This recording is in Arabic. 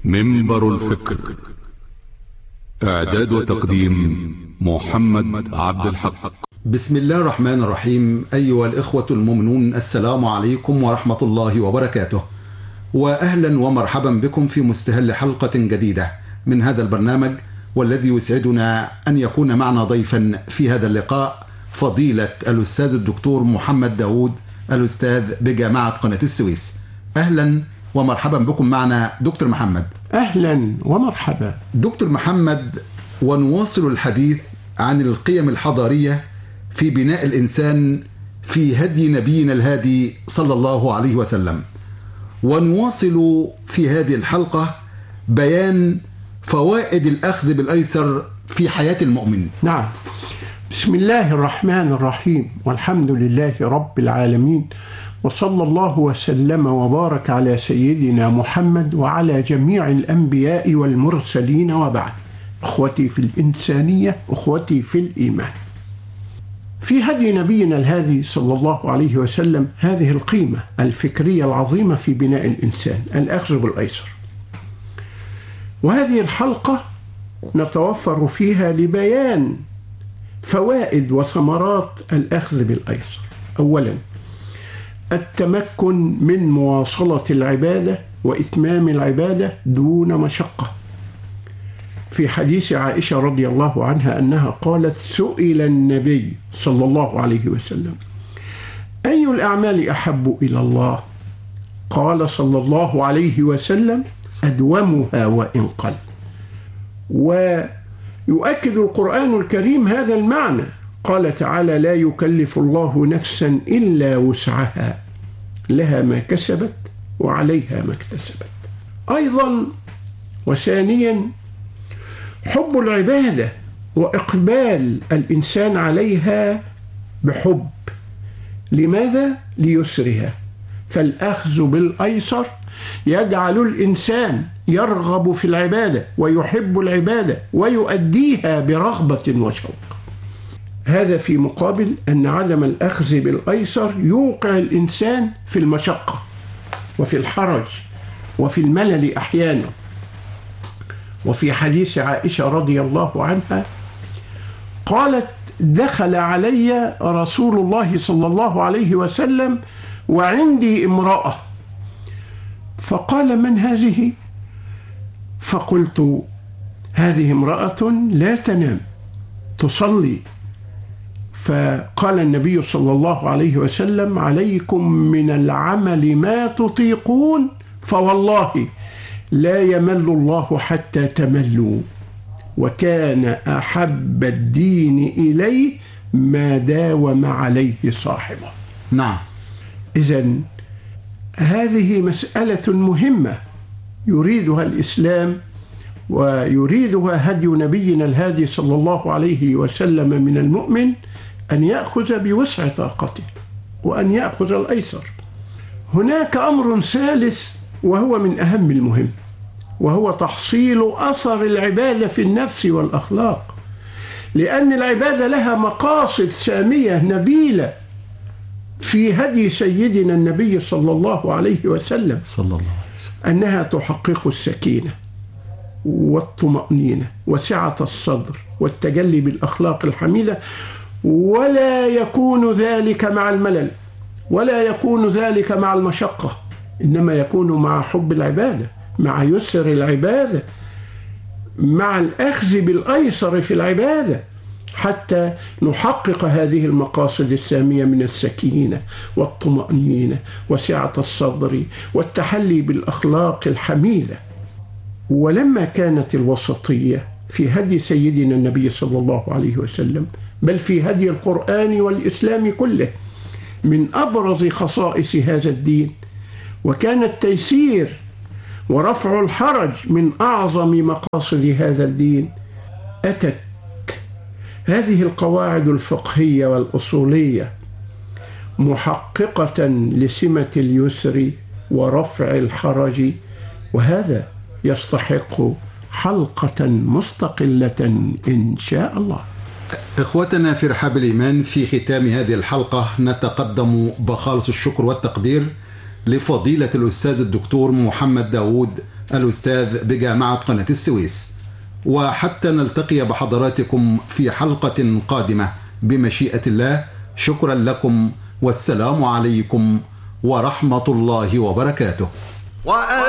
منبر الفكر. إعداد وتقديم محمد عبد الحق. بسم الله الرحمن الرحيم. أيها الإخوة المؤمنون، السلام عليكم ورحمة الله وبركاته، وأهلا ومرحبا بكم في مستهل حلقة جديدة من هذا البرنامج، والذي يسعدنا أن يكون معنا ضيفا في هذا اللقاء فضيلة الأستاذ الدكتور محمد داود، الأستاذ بجامعة قناة السويس. أهلا ومرحبا بكم معنا دكتور محمد. أهلا ومرحبا دكتور محمد، ونواصل الحديث عن القيم الحضارية في بناء الإنسان في هدي نبينا الهادي صلى الله عليه وسلم، ونواصل في هذه الحلقة بيان فوائد الأخذ بالأيسر في حياة المؤمن. نعم، بسم الله الرحمن الرحيم، والحمد لله رب العالمين، وصلى الله وسلم وبارك على سيدنا محمد وعلى جميع الأنبياء والمرسلين، وبعد. أخوتي في الإنسانية، أخوتي في الإيمان، في هدي نبينا الهادي صلى الله عليه وسلم هذه القيمة الفكرية العظيمة في بناء الإنسان، الأخذ بالأيسر. وهذه الحلقة نتوفر فيها لبيان فوائد وثمرات الأخذ بالأيسر. أولا، التمكن من مواصلة العبادة وإتمام العبادة دون مشقة. في حديث عائشة رضي الله عنها أنها قالت: سئل النبي صلى الله عليه وسلم: أي الأعمال أحب إلى الله؟ قال صلى الله عليه وسلم: أدومها وإن قل. ويؤكد القرآن الكريم هذا المعنى، قال تعالى: لا يكلف الله نفسا إلا وسعها، لها ما كسبت وعليها ما اكتسبت. أيضا وثانيا، حب العبادة وإقبال الإنسان عليها بحب. لماذا؟ ليسرها. فالأخذ بالأيسر يجعل الإنسان يرغب في العبادة ويحب العبادة ويؤديها برغبة وشوق. هذا في مقابل أن عدم الأخذ بالأيسر يوقع الإنسان في المشقة وفي الحرج وفي الملل أحيانا. وفي حديث عائشة رضي الله عنها قالت: دخل علي رسول الله صلى الله عليه وسلم وعندي امرأة، فقال: من هذه؟ فقلت: هذه امرأة لا تنام تصلي. فقال النبي صلى الله عليه وسلم: عليكم من العمل ما تطيقون، فوالله لا يمل الله حتى تملوا، وكان أحب الدين إليه ما داوم عليه صاحبه. نعم، إذن هذه مسألة مهمة يريدها الإسلام ويريدها هدي نبينا الهادي صلى الله عليه وسلم من المؤمن، أن يأخذ بوسع طاقته وأن يأخذ الأيسر. هناك أمر ثالث وهو من أهم المهم، وهو تحصيل أثر العبادة في النفس والأخلاق، لأن العبادة لها مقاصد سامية نبيلة في هدي سيدنا النبي صلى الله عليه وسلم، أنها تحقق السكينة والطمأنينة وسعة الصدر والتجلي بالأخلاق الحميدة، ولا يكون ذلك مع الملل، ولا يكون ذلك مع المشقة، إنما يكون مع حب العبادة، مع يسر العبادة، مع الأخذ بالأيسر في العبادة، حتى نحقق هذه المقاصد السامية من السكينة والطمأنينة وسعة الصدر والتحلي بالأخلاق الحميدة. ولما كانت الوسطية في هدي سيدنا النبي صلى الله عليه وسلم، بل في هدي القرآن والإسلام كله، من أبرز خصائص هذا الدين، وكان التيسير ورفع الحرج من أعظم مقاصد هذا الدين، أتت هذه القواعد الفقهية والأصولية محققة لسمة اليسر ورفع الحرج، وهذا يستحق حلقة مستقلة إن شاء الله. إخوتنا في رحاب الإيمان، في ختام هذه الحلقة نتقدم بخالص الشكر والتقدير لفضيلة الأستاذ الدكتور محمد داود، الأستاذ بجامعة قناة السويس. وحتى نلتقي بحضراتكم في حلقة قادمة بمشيئة الله، شكرا لكم والسلام عليكم ورحمة الله وبركاته.